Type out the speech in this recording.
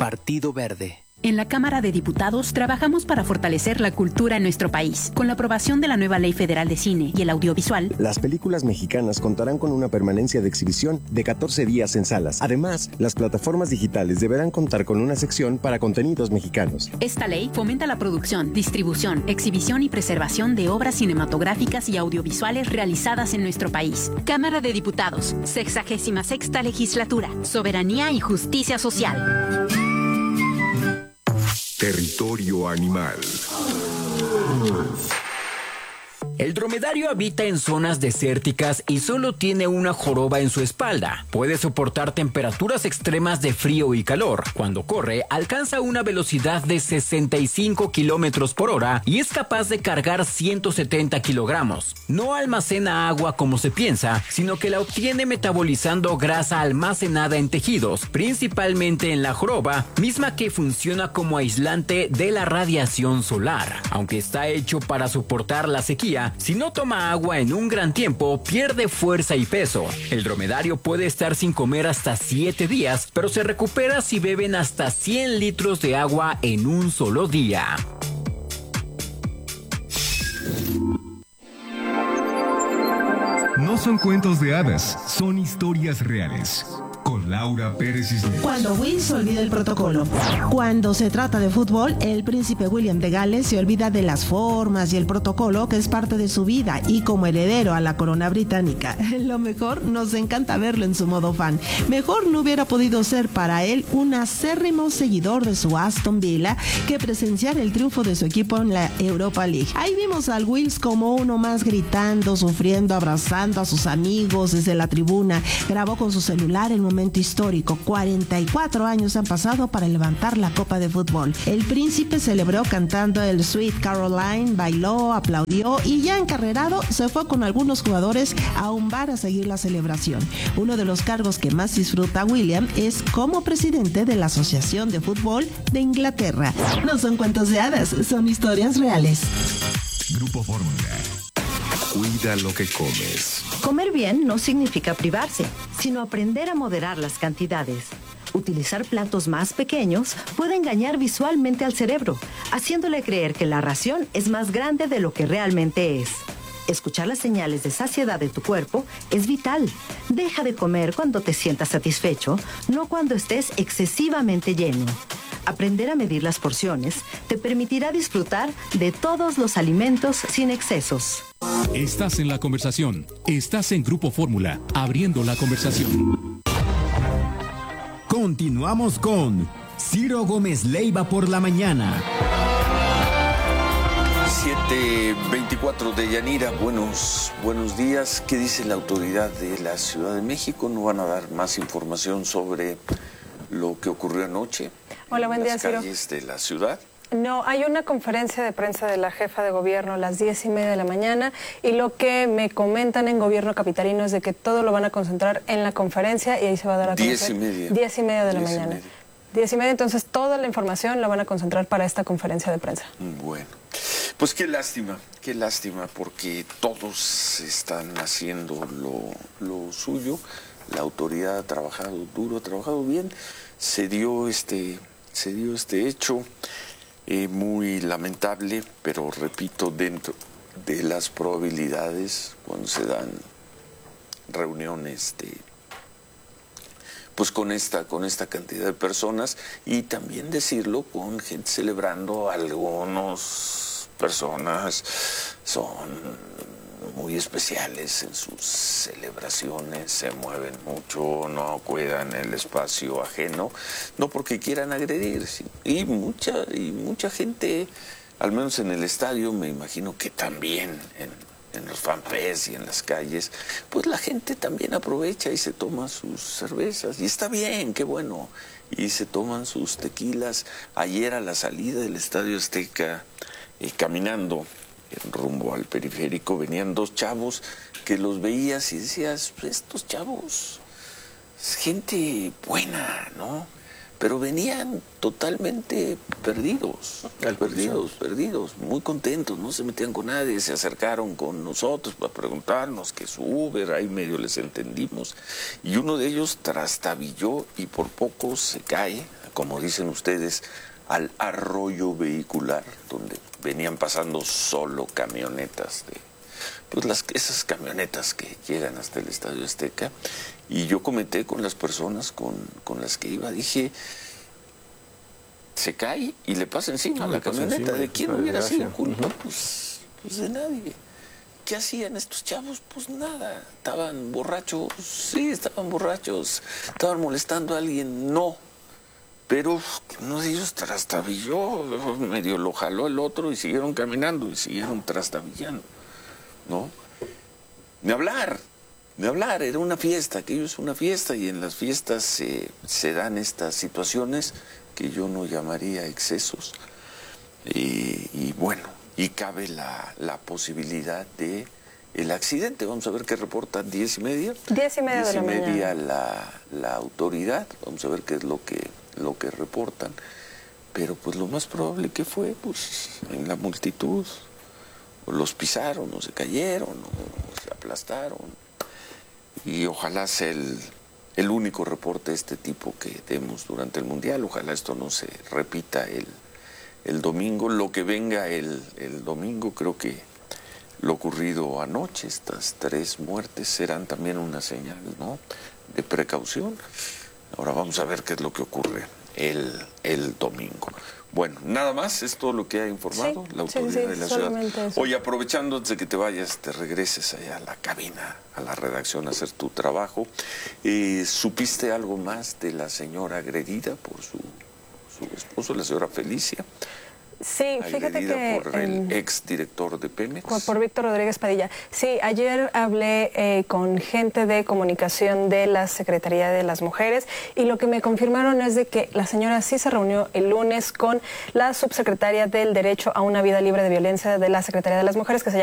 Partido Verde. En la Cámara de Diputados trabajamos para fortalecer la cultura en nuestro país. Con la aprobación de la nueva Ley Federal de Cine y el Audiovisual, las películas mexicanas contarán con una permanencia de exhibición de 14 días en salas. Además, las plataformas digitales deberán contar con una sección para contenidos mexicanos. Esta ley fomenta la producción, distribución, exhibición y preservación de obras cinematográficas y audiovisuales realizadas en nuestro país. Cámara de Diputados, 66ª Legislatura, Soberanía y Justicia Social. Territorio animal. El dromedario habita en zonas desérticas y solo tiene una joroba en su espalda. Puede soportar temperaturas extremas de frío y calor. Cuando corre, alcanza una velocidad de 65 kilómetros por hora y es capaz de cargar 170 kilogramos. No almacena agua como se piensa, sino que la obtiene metabolizando grasa almacenada en tejidos, principalmente en la joroba, misma que funciona como aislante de la radiación solar. Aunque está hecho para soportar la sequía, si no toma agua en un gran tiempo, pierde fuerza y peso. El dromedario puede estar sin comer hasta 7 días, pero se recupera si beben hasta 100 litros de agua en un solo día. No son cuentos de hadas, son historias reales. Con Laura Pérez Cisneros. Cuando Will se olvida el protocolo. Cuando se trata de fútbol, el príncipe William de Gales se olvida de las formas y el protocolo que es parte de su vida, y como heredero a la corona británica, lo mejor, nos encanta verlo en su modo fan. Mejor no hubiera podido ser para él un acérrimo seguidor de su Aston Villa que presenciar el triunfo de su equipo en la Europa League. Ahí vimos al Wills como uno más, gritando, sufriendo, abrazando a sus amigos desde la tribuna. Grabó con su celular el momento histórico. 44 años han pasado para levantar la copa de fútbol. El príncipe celebró cantando el Sweet Caroline, bailó, aplaudió y ya encarrerado se fue con algunos jugadores a un bar a seguir la celebración. Uno de los cargos que más disfruta William es como presidente de la Asociación de Fútbol de Inglaterra. No son cuentos de hadas, son historias reales. Grupo Fórmula. Cuida lo que comes. Comer bien no significa privarse, sino aprender a moderar las cantidades. Utilizar platos más pequeños puede engañar visualmente al cerebro, haciéndole creer que la ración es más grande de lo que realmente es. Escuchar las señales de saciedad de tu cuerpo es vital. Deja de comer cuando te sientas satisfecho, no cuando estés excesivamente lleno. Aprender a medir las porciones te permitirá disfrutar de todos los alimentos sin excesos. Estás en la conversación. Estás en Grupo Fórmula, abriendo la conversación. Continuamos con Ciro Gómez Leiva por la mañana. 7:24 de Yanira, buenos días. ¿Qué dice la autoridad de la Ciudad de México? ¿No van a dar más información sobre lo que ocurrió anoche? Hola, buen día, Ciro. En las calles de la ciudad. No, hay una conferencia de prensa de la jefa de gobierno a las 10:30 de la mañana y lo que me comentan en gobierno capitalino es de que todo lo van a concentrar en la conferencia y ahí se va a dar a conocer. 10:30. 10:30 de la mañana. 10:30, entonces toda la información la van a concentrar para esta conferencia de prensa. Bueno, pues qué lástima, porque todos están haciendo lo suyo. La autoridad ha trabajado duro, ha trabajado bien. Se dio este hecho. Muy lamentable, pero repito, dentro de las probabilidades cuando se dan reuniones pues con esta cantidad de personas, y también decirlo con gente celebrando. Algunas personas son muy especiales en sus celebraciones, se mueven mucho, no cuidan el espacio ajeno, no porque quieran agredir, y mucha gente, al menos en el estadio, me imagino que también en los fanfests y en las calles, pues la gente también aprovecha y se toma sus cervezas, y está bien, qué bueno, y se toman sus tequilas. Ayer a la salida del Estadio Azteca, caminando en rumbo al periférico, venían dos chavos que los veías y decías, estos chavos, es gente buena, ¿no? Pero venían totalmente perdidos, muy contentos, no se metían con nadie, se acercaron con nosotros para preguntarnos qué es Uber, ahí medio les entendimos, y uno de ellos trastabilló y por poco se cae, como dicen ustedes, al arroyo vehicular, donde venían pasando solo camionetas esas camionetas que llegan hasta el Estadio Azteca, y yo comenté con las personas con las que iba, dije, se cae y le pasa encima a la camioneta. ¿De quién hubiera sido culpa? Pues de nadie. ¿Qué hacían estos chavos? Pues nada, estaban borrachos, sí, estaban borrachos, estaban molestando a alguien, no. Pero uno de ellos trastabilló, medio lo jaló el otro y siguieron caminando y siguieron trastabillando, ¿no? Ni hablar, era una fiesta, aquello es una fiesta, y en las fiestas se dan estas situaciones que yo no llamaría excesos. Y bueno, y cabe la posibilidad de el accidente. Vamos a ver qué reporta 10:30. 10:30 de la mañana. La autoridad, vamos a ver qué es lo que reportan. Pero pues lo más probable que fue, pues, en la multitud, o los pisaron, o se cayeron, o se aplastaron. Y ojalá sea el único reporte de este tipo que demos durante el Mundial. Ojalá esto no se repita el domingo. Lo que venga el domingo, creo que lo ocurrido anoche, estas 3 muertes, serán también una señal, ¿no?, de precaución. Ahora vamos a ver qué es lo que ocurre el domingo. Bueno, nada más, es todo lo que ha informado la autoridad de la ciudad. Oye, aprovechando, antes de que te vayas, te regreses allá a la cabina, a la redacción, a hacer tu trabajo. ¿Supiste algo más de la señora agredida por su esposo, la señora Felicia? Sí, fíjate que por el exdirector de Pemex. Por Víctor Rodríguez Padilla. Sí, ayer hablé con gente de comunicación de la Secretaría de las Mujeres, y lo que me confirmaron es de que la señora sí se reunió el lunes con la subsecretaria del Derecho a una Vida Libre de Violencia de la Secretaría de las Mujeres, que se llama